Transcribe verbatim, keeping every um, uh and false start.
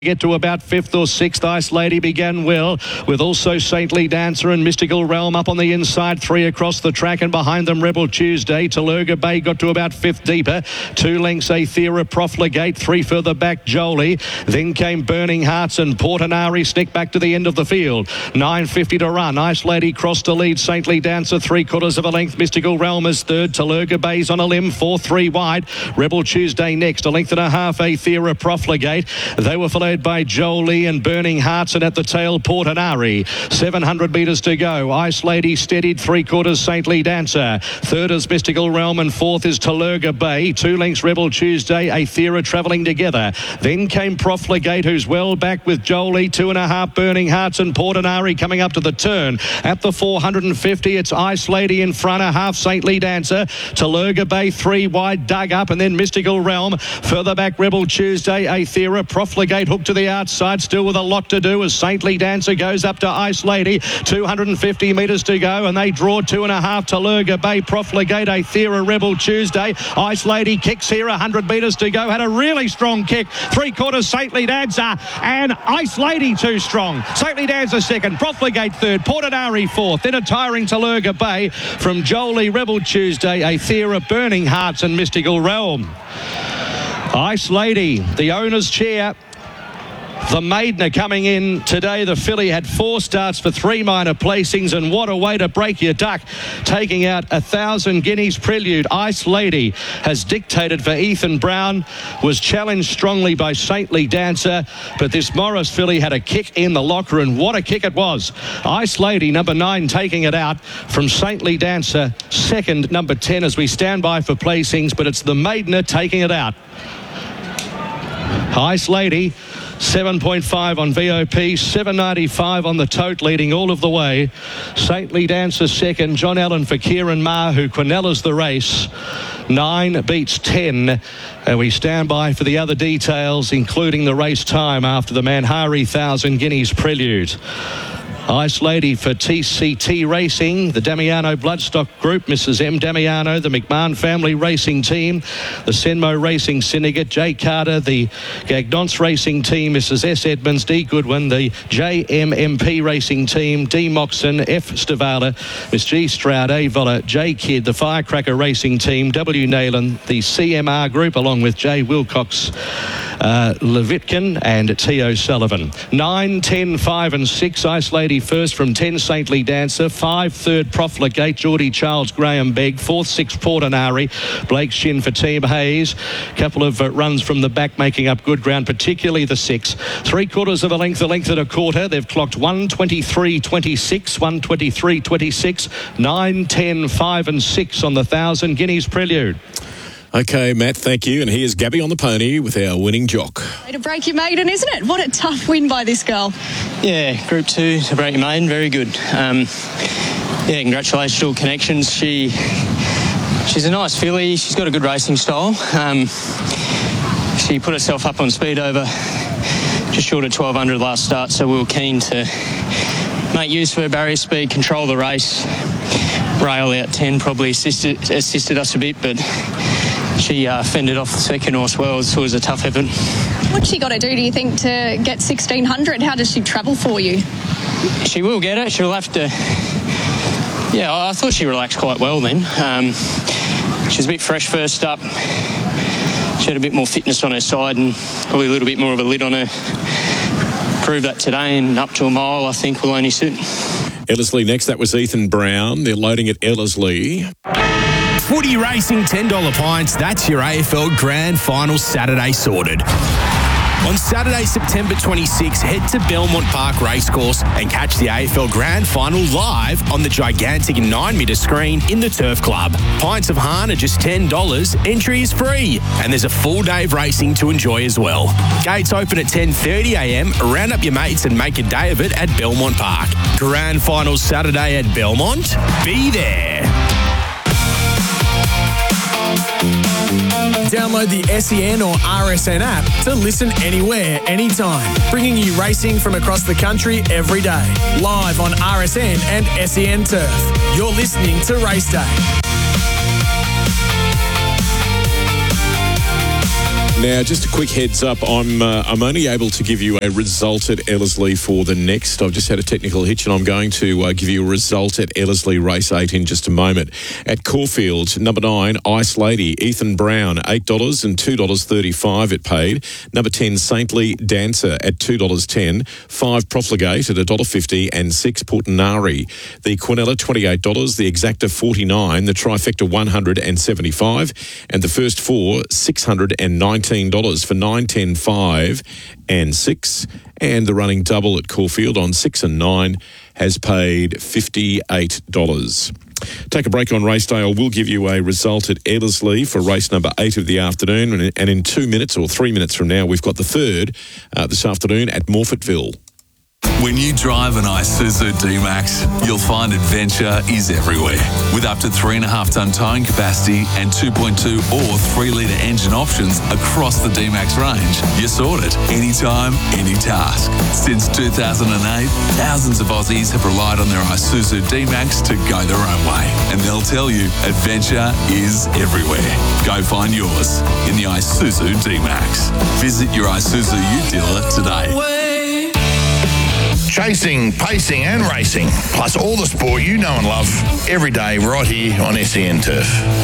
Get to about fifth or sixth. Ice Lady began well, with also Saintly Dancer and Mystical Realm up on the inside. Three across the track, and behind them Rebel Tuesday. Talurga Bay got to about fifth deeper. Two lengths Aethera Profligate. Three further back Jolie. Then came Burning Hearts and Portinari snicked back to the end of the field. nine fifty to run. Ice Lady crossed to lead. Saintly Dancer three quarters of a length. Mystical Realm is third. Talurga Bay's on a limb. Four three wide. Rebel Tuesday next. A length and a half Aethera Profligate. They were followed by Jolie and Burning Hearts, and at the tail Portinari. seven hundred metres to go. Ice Lady steadied three quarters Saintly Dancer. Third is Mystical Realm, and fourth is Talurga Bay. Two lengths Rebel Tuesday, Aethera travelling together. Then came Profligate, who's well back with Jolie. Two and a half Burning Hearts and Portinari coming up to the turn. At the four hundred fifty, it's Ice Lady in front, a half Saintly Dancer. Talurga Bay three wide, dug up, and then Mystical Realm. Further back Rebel Tuesday, Aethera Profligate hooked to the outside, still with a lot to do as Saintly Dancer goes up to Ice Lady. two hundred fifty metres to go, and they draw two and a half. Talurga Bay, Profligate, Aethera, Rebel Tuesday. Ice Lady kicks here, one hundred metres to go. Had a really strong kick. Three quarters Saintly Dancer, and Ice Lady too strong. Saintly Dancer second, Profligate third, Portinari fourth. Then a tiring Talurga Bay from Jolie, Rebel Tuesday, Aethera, Burning Hearts, and Mystical Realm. Ice Lady, the owner's chair. The Maidner coming in today. The filly had four starts for three minor placings, and what a way to break your duck, taking out a thousand guineas Prelude. Ice Lady has dictated for Ethan Brown, was challenged strongly by Saintly Dancer, but this Morris filly had a kick in the locker, and what a kick it was. Ice Lady, number nine, taking it out from Saintly Dancer, second, number ten, as we stand by for placings, but it's the Maidner taking it out. Ice Lady, seven point five on V O P, seven ninety-five on the tote, leading all of the way. Saintly Dancer second, John Allen for Kieran Maher, who Quinellas the race. Nine beats ten, and we stand by for the other details, including the race time after the Manhari Thousand Guineas Prelude. Ice Lady for T C T Racing, the Damiano Bloodstock Group, Missus M. Damiano, the McMahon Family Racing Team, the Senmo Racing Syndicate, Jay Carter, the Gagnonce Racing Team, Missus S. Edmonds, D. Goodwin, the J M M P Racing Team, D. Moxon, F. Stavala, Miss G. Stroud, A. Voller, J. Kidd, the Firecracker Racing Team, W. Nayland, the C M R Group, along with J. Wilcox, uh, Levitkin, and T. O'Sullivan. nine, ten, five and six, Ice Lady first from ten, Saintly Dancer. five, third, Profligate, Geordie Charles, Graham Begg. fourth, six, Portinari, Blake Shin for Team Hayes. Couple of uh, runs from the back making up good ground, particularly the six. Three quarters of a length, a length and a quarter. They've clocked one twenty-three twenty-six, one twenty-three twenty-six, nine, ten, five and six on the Thousand Guineas Prelude. Okay, Matt, thank you. And here's Gabby on the pony with our winning jock. Way to break your maiden, isn't it? What a tough win by this girl. Yeah, Group two to break your maiden, very good. Um, yeah, congratulations to All Connections. She, she's a nice filly. She's got a good racing style. Um, she put herself up on speed over just short of twelve hundred last start, so we were keen to make use of her barrier speed, control the race. Rail out ten probably assisted, assisted us a bit, but she uh, fended off the second horse well, so it was a tough effort. What's she got to do, do you think, to get sixteen hundred? How does she travel for you? She will get it. She'll have to... Yeah, I thought she relaxed quite well then. Um, she was a bit fresh first up. She had a bit more fitness on her side and probably a little bit more of a lid on her. Proved that today, and up to a mile, I think, will only suit. Ellerslie next, that was Ethan Brown. They're loading at Ellerslie. Footy racing ten dollar pints, that's your A F L Grand Final Saturday sorted. On Saturday, September twenty-sixth, head to Belmont Park Racecourse and catch the A F L Grand Final live on the gigantic nine metre screen in the Turf Club. Pints of Hahn are just ten dollars, entry is free, and there's a full day of racing to enjoy as well. Gates open at ten thirty a m, round up your mates and make a day of it at Belmont Park. Grand Final Saturday at Belmont, be there. Download the S E N or R S N app to listen anywhere, anytime. Bringing you racing from across the country every day. Live on R S N and S E N Turf. You're listening to Race Day. Now, just a quick heads up, I'm uh, I'm only able to give you a result at Ellerslie for the next. I've just had a technical hitch and I'm going to uh, give you a result at Ellerslie Race eight in just a moment. At Caulfield, number nine, Ice Lady, Ethan Brown, eight dollars and two dollars thirty-five it paid. Number ten, Saintly Dancer at two dollars ten. five, Profligate at one dollar fifty and six, Portinari. The Quinella, twenty-eight dollars. The Exacta, forty-nine dollars. The Trifecta, one hundred seventy-five dollars. And the first four, six hundred nineteen dollars for nine, ten, five and six. And the running double at Caulfield on six and nine has paid fifty-eight dollars. Take a break on Race Day. I will give you a result at Ellerslie for race number eight of the afternoon. And in two minutes or three minutes from now, we've got the third uh, this afternoon at Morphettville. When you drive an Isuzu D-Max, you'll find adventure is everywhere. With up to three and a half tonne towing capacity and two point two or three litre engine options across the D-Max range, you're sorted anytime, any task. Since two thousand eight, thousands of Aussies have relied on their Isuzu D-Max to go their own way. And they'll tell you, adventure is everywhere. Go find yours in the Isuzu D-Max. Visit your Isuzu U dealer today. Chasing, pacing and racing, plus all the sport you know and love every day right here on S E N Turf.